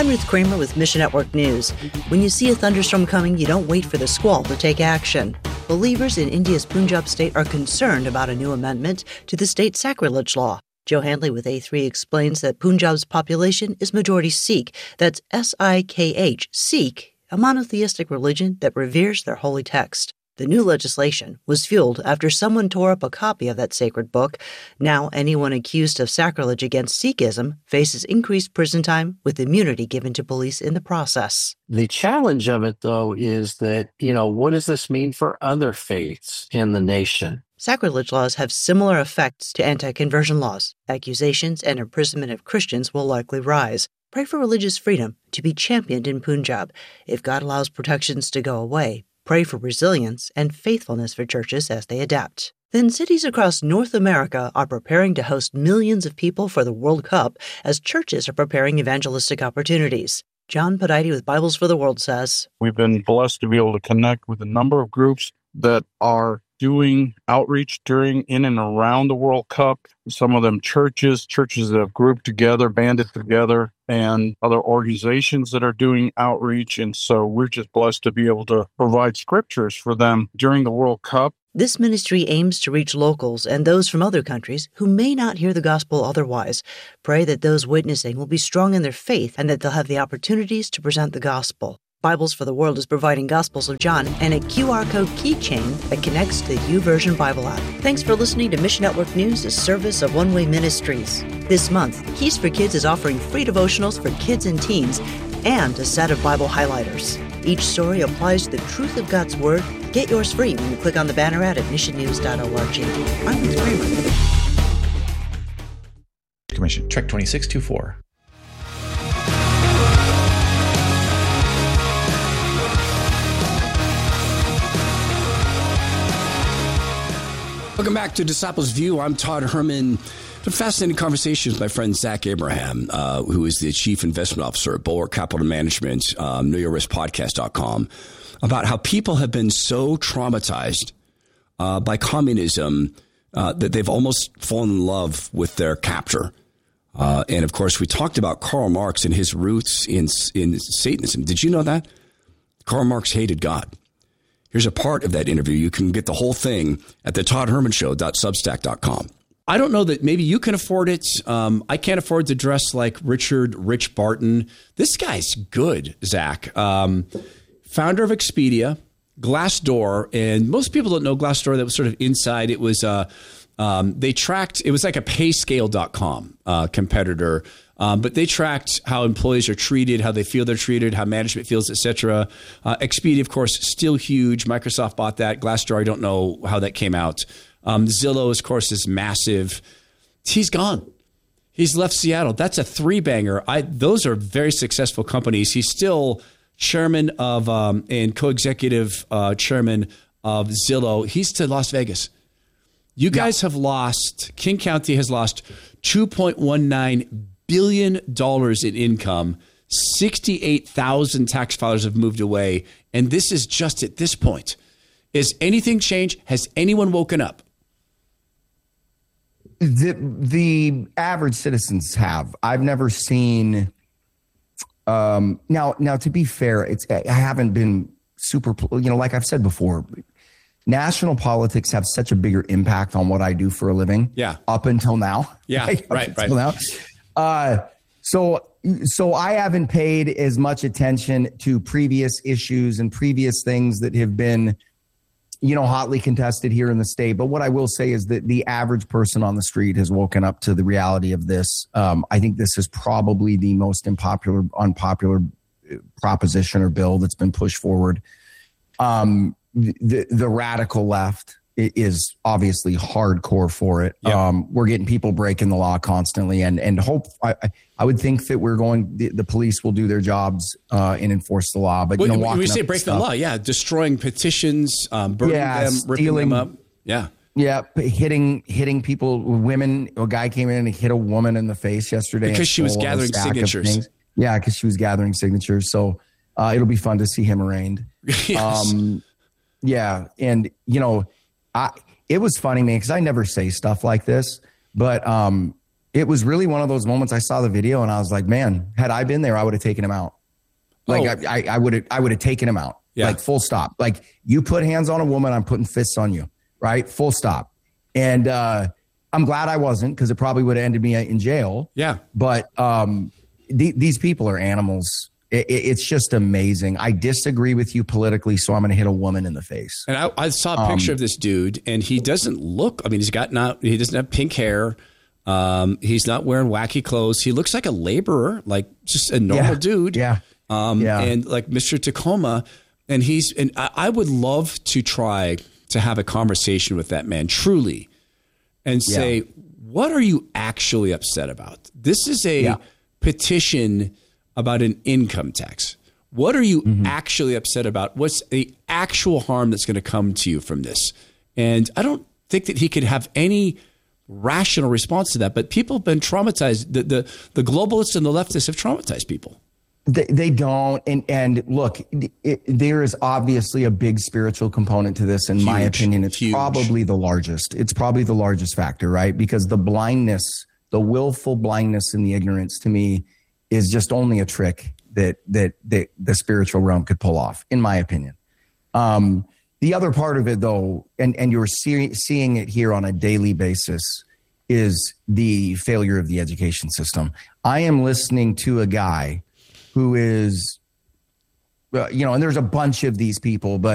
I'm Ruth Kramer with Mission Network News. When you see a thunderstorm coming, you don't wait for the squall to take action. Believers in India's Punjab state are concerned about a new amendment to the state sacrilege law. Joe Handley with A3 explains that Punjab's population is majority Sikh. That's S-I-K-H, Sikh, a monotheistic religion that reveres their holy text. The new legislation was fueled after someone tore up a copy of that sacred book. Now, anyone accused of sacrilege against Sikhism faces increased prison time with immunity given to police in the process. The challenge of it, though, is that, what does this mean for other faiths in the nation? Sacrilege laws have similar effects to anti-conversion laws. Accusations and imprisonment of Christians will likely rise. Pray for religious freedom to be championed in Punjab. If God allows protections to go away, pray for resilience and faithfulness for churches as they adapt. Then cities across North America are preparing to host millions of people for the World Cup as churches are preparing evangelistic opportunities. John Podide with Bibles for the World says, we've been blessed to be able to connect with a number of groups that are doing outreach in and around the World Cup. Some of them churches that have grouped together, banded together, and other organizations that are doing outreach. And so we're just blessed to be able to provide scriptures for them during the World Cup. This ministry aims to reach locals and those from other countries who may not hear the gospel otherwise. Pray that those witnessing will be strong in their faith and that they'll have the opportunities to present the gospel. Bibles for the World is providing Gospels of John and a QR code keychain that connects to the YouVersion Bible app. Thanks for listening to Mission Network News, a service of One Way Ministries. This month, Keys for Kids is offering free devotionals for kids and teens and a set of Bible highlighters. Each story applies to the truth of God's Word. Get yours free when you click on the banner ad at missionnews.org. I'm Ruth Kramer. Commission, Trek 2624. Welcome back to Disciples View. I'm Todd Herman. A fascinating conversation with my friend Zach Abraham, who is the Chief Investment Officer at Bulwark Capital Management, KnowYourRiskPodcast.com, about how people have been so traumatized by communism that they've almost fallen in love with their captor. And, of course, we talked about Karl Marx and his roots in Satanism. Did you know that? Karl Marx hated God. Here's a part of that interview. You can get the whole thing at the ToddHermanShow.substack.com. I don't know that maybe you can afford it. I can't afford to dress like Rich Barton. This guy's good, Zach. Founder of Expedia, Glassdoor, and most people don't know Glassdoor. That was sort of inside. It was they tracked. It was like a Payscale.com competitor. But they tracked how employees are treated, how they feel they're treated, how management feels, etc. Expedia, of course, still huge. Microsoft bought that. Glassdoor, I don't know how that came out. Zillow, of course, is massive. He's gone. He's left Seattle. That's a three-banger. Those are very successful companies. He's still chairman of and co-executive chairman of Zillow. He's to Las Vegas. You guys have lost, King County has lost $2.19 billion in income. 68,000 tax filers have moved away. And this is just at this point. Is anything changed? Has anyone woken up? The average citizens have. I've never seen. Now, to be fair, I haven't been super. Like I've said before, national politics have such a bigger impact on what I do for a living. Yeah. Up until now. Yeah. Right. Now. So I haven't paid as much attention to previous issues and previous things that have been, hotly contested here in the state. But what I will say is that the average person on the street has woken up to the reality of this. I think this is probably the most unpopular proposition or bill that's been pushed forward. The radical left is obviously hardcore for it. Yep. We're getting people breaking the law constantly, and hope. I would think that the police will do their jobs and enforce the law. But when we say break the law, destroying petitions, burning them, ripping them up, hitting people, women. A guy came in and hit a woman in the face yesterday because she was gathering signatures. Yeah, because she was gathering signatures. So it'll be fun to see him arraigned. Yes. And it was funny, man, because I never say stuff like this, but It was really one of those moments. I saw the video and I was like, man, had I been there, I would have taken him out. Like I would have taken him out. Yeah. Like full stop. Like you put hands on a woman, I'm putting fists on you. Right. Full stop. And I'm glad I wasn't, because it probably would have ended me in jail. Yeah. But these people are animals. It's just amazing. I disagree with you politically, so I'm going to hit a woman in the face. And I saw a picture of this dude, and he doesn't look. I mean, he doesn't have pink hair. He's not wearing wacky clothes. He looks like a laborer, like just a normal dude. Yeah. And like Mr. Tacoma, and I would love to try to have a conversation with that man, truly, and say, what are you actually upset about? This is a petition about an income tax. What are you actually upset about? What's the actual harm that's going to come to you from this? And I don't think that he could have any rational response to that, but people have been traumatized. The globalists and the leftists have traumatized people. They don't. And look, there is obviously a big spiritual component to this. In my opinion, it's probably the largest. It's probably the largest factor, right? Because the blindness, the willful blindness and the ignorance, to me, is just only a trick that the spiritual realm could pull off, in my opinion. The other part of it, though, and you're seeing it here on a daily basis, is the failure of the education system. I am listening to a guy who is, and there's a bunch of these people, but